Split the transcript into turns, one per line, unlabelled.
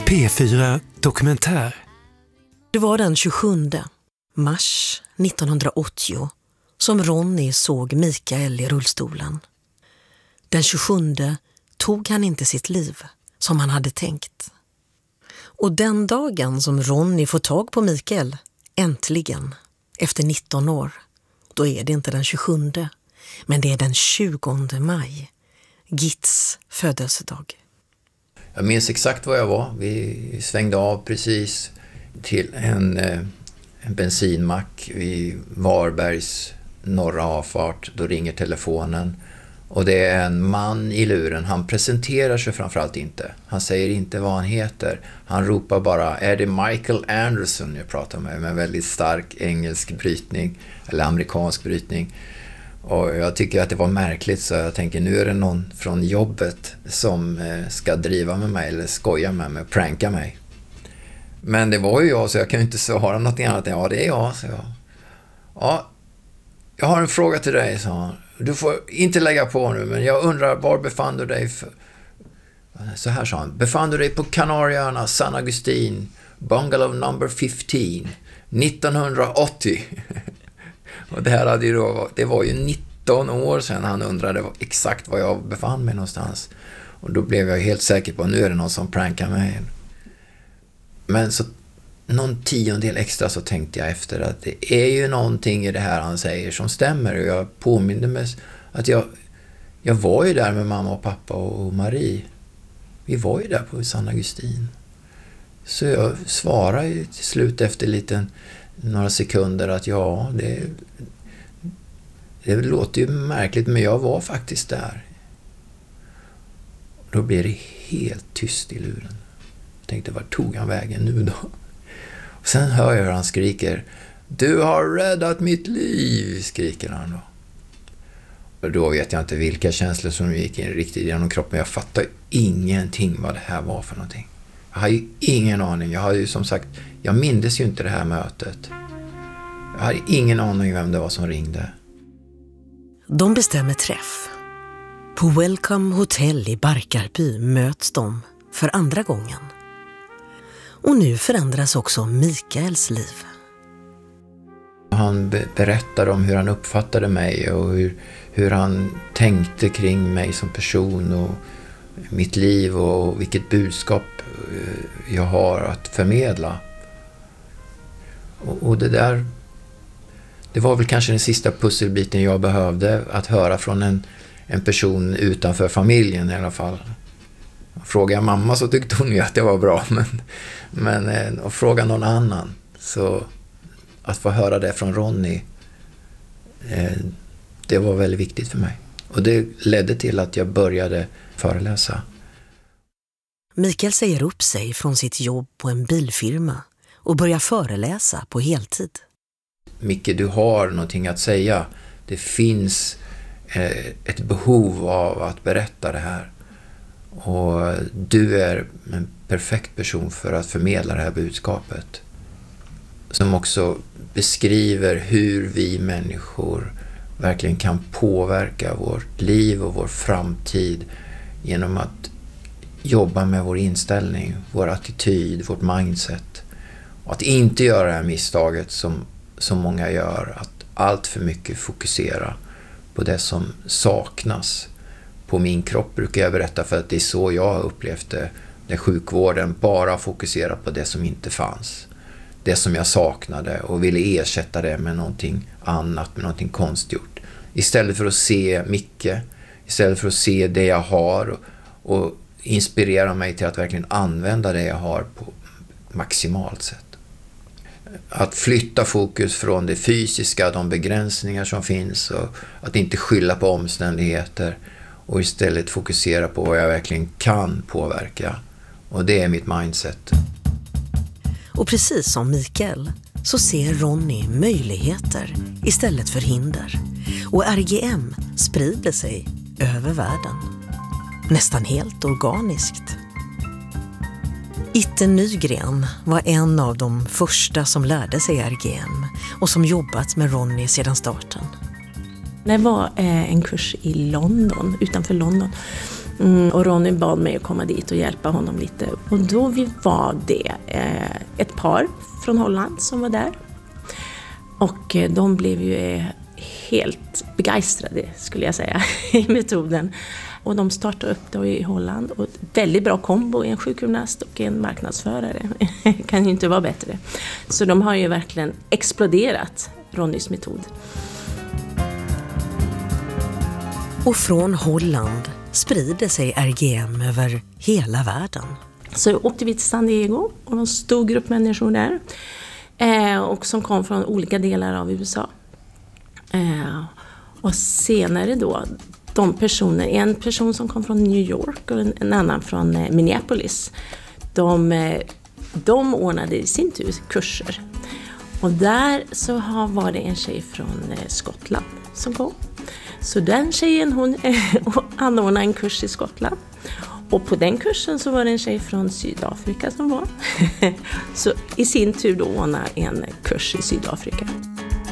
P4 Dokumentär.
Det var den 27 mars 1980 som Ronny såg Mikael i rullstolen. Den 27 tog han inte sitt liv som han hade tänkt. Och den dagen som Ronny får tag på Mikael, äntligen, efter 19 år, då är det inte den 27, men det är den 20 maj, Gits födelsedag.
Jag minns exakt var jag var. Vi svängde av precis till en bensinmack vid Varbergs norra avfart. Då ringer telefonen och det är en man i luren. Han presenterar sig framförallt inte. Han säger inte vad han heter. Han ropar bara, är det Michael Anderson jag pratar med väldigt stark engelsk brytning eller amerikansk brytning. Och jag tycker att det var märkligt, så jag tänker nu är det någon från jobbet som ska driva med mig eller skoja med mig, pranka mig. Men det var ju jag, så jag kan ju inte svara något annat. Ja, det är jag, så jag. Ja, jag har en fråga till dig, sa han. Du får inte lägga på nu, men jag undrar, var befann du dig Så här sa han. Befann du dig på Kanarieöarna, San Agustin, Bungalow number 15, 1980? Och det här hade ju då, det var ju 19 år sedan han undrade exakt var jag befann mig någonstans. Och då blev jag helt säker på att nu är det någon som prankar mig. Men så någon tiondel extra så tänkte jag efter att det är ju någonting i det här han säger som stämmer. Och jag påminde mig att jag var ju där med mamma och pappa och Marie. Vi var ju där på San Agustin. Så jag svarade ju till slut efter några sekunder att ja, det låter ju märkligt, men jag var faktiskt där. Då blev det helt tyst i luren. Jag tänkte, var tog han vägen nu då? Och sen hör jag hur han skriker, du har räddat mitt liv, skriker han då. Och då vet jag inte vilka känslor som gick in riktigt genom kroppen. Jag fattar ingenting vad det här var för någonting. Jag har ju ingen aning. Jag har ju som sagt, jag mindes ju inte det här mötet. Jag hade ingen aning vem det var som ringde.
De bestämmer träff. På Welcome Hotel i Barkarby möts de för andra gången. Och nu förändras också Mikaels liv.
Han berättade om hur han uppfattade mig och hur han tänkte kring mig som person och mitt liv och vilket budskap jag har att förmedla. Och det där, det var väl kanske den sista pusselbiten jag behövde, att höra från en person utanför familjen i alla fall. Frågade jag mamma så tyckte hon ju att det var bra, men att fråga någon annan, så att få höra det från Ronny, det var väldigt viktigt för mig. Och det ledde till att jag började föreläsa.
Mikael säger upp sig från sitt jobb på en bilfirma och börjar föreläsa på heltid.
Micke, du har någonting att säga. Det finns ett behov av att berätta det här. Och du är en perfekt person för att förmedla det här budskapet. Som också beskriver hur vi människor verkligen kan påverka vårt liv och vår framtid genom att jobba med vår inställning, vår attityd, vårt mindset. Och att inte göra det här misstaget som många gör, att allt för mycket fokusera på det som saknas. På min kropp brukar jag berätta, för att det är så jag har upplevt det, där sjukvården bara fokuserar på det som inte fanns. Det som jag saknade och ville ersätta det med någonting annat, med någonting konstgjort. Istället för att se Micke, istället för att se det jag har och inspirera mig till att verkligen använda det jag har på maximalt sätt. Att flytta fokus från det fysiska, de begränsningar som finns, och att inte skylla på omständigheter och istället fokusera på vad jag verkligen kan påverka. Och det är mitt mindset.
Och precis som Mikael så ser Ronny möjligheter istället för hinder. Och RGM sprider sig över världen. Nästan helt organiskt. Itte Nygren var en av de första som lärde sig RGM och som jobbat med Ronny sedan starten.
Det var en kurs i London, utanför London. Och Ronny bad mig att komma dit och hjälpa honom lite. Och då var det ett par från Holland som var där. Och de blev ju helt begeistrade, skulle jag säga, i metoden. Och de startade upp då i Holland. Och ett väldigt bra kombo, en sjukgymnast och en marknadsförare. Kan ju inte vara bättre. Så de har ju verkligen exploderat Ronnys metod.
Och från Holland sprider sig RGM över hela världen.
Så åkte vi till San Diego och en stor grupp människor där. Och som kom från olika delar av USA. Och senare då, en person som kom från New York och en annan från Minneapolis. De ordnade i sin tur kurser. Och där så var det en tjej från Skottland som kom. Så den tjejen, hon anordnade en kurs i Skottland. Och på den kursen så var det en tjej från Sydafrika som var. Så i sin tur då ordnade en kurs i Sydafrika.